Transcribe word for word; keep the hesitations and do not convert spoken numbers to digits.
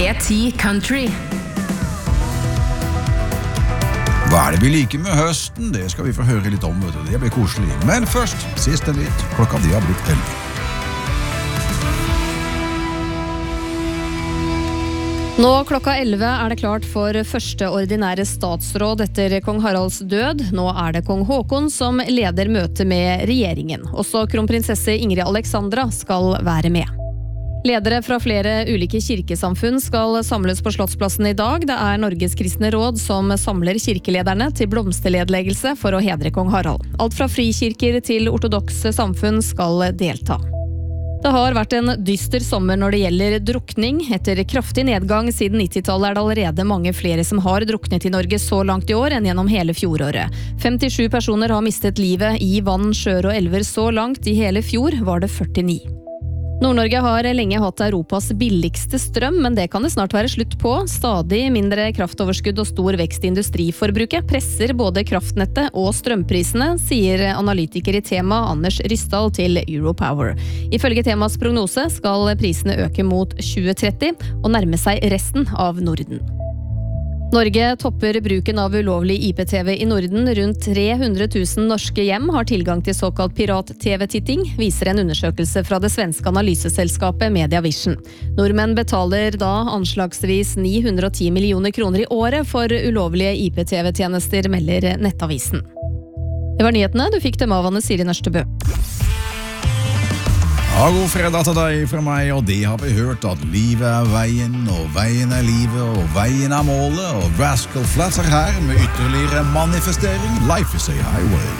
P ti Country. Hva er det vi liker med høsten? Det skal vi få høre litt om, vet du. Det blir koselig. Men først, siste nytt. Klokka de har blitt elleve. Nå klokka elleve er det klart for første ordinære statsråd etter kong Haralds død. Nå er det kong Håkon som leder møte med regjeringen. Også kronprinsesse Ingrid Alexandra skal være med. Ledere fra flere ulike kirkesamfunn skal samles på Slottsplassen i dag. Det er Norges kristne råd som samler kirkelederne til blomsterledleggelse for å hedre kong Harald. Alt fra frikirker til ortodokse samfunn skal delta. Det har vært en dyster sommer når det gjelder drukning. Etter kraftig nedgang siden nittitallet er det allerede mange flere som har druknet i Norge så langt i år enn gjennom hele fjoråret. femtisju personer har mistet livet i vann, sjøer og elver så langt. I hele fjor var det førtini. Nord-Norge har lenge hatt Europas billigste strøm, men det kan det snart være slutt på. Stadig mindre kraftoverskudd og stor vekst i industriforbruket presser både kraftnettet og strømprisene, sier analytiker i Tema Anders Ryssdal til Europower. Ifølge Temas prognose skal prisene øke mot tjue tretti og nærme seg resten av Norden. Norge topper bruken av ulovlig I P T V i Norden. Rundt tre hundre tusen norske hjem har tilgang til såkalt pirat-T V-titting, viser en undersøkelse fra det svenske analyseselskapet Mediavision. Nordmenn betaler da anslagsvis ni hundre og ti millioner kroner i året for ulovlige I P T V-tjenester, melder Nettavisen. Det var nyhetene. Du fikk dem av Anne Siri Nørstebø. Ja, god fredag til deg fra meg, og det har vi hørt at livet er veien, og veien er livet, og veien er målet, og Rascal Flatts er her med ytterligere manifestering. Life is a highway.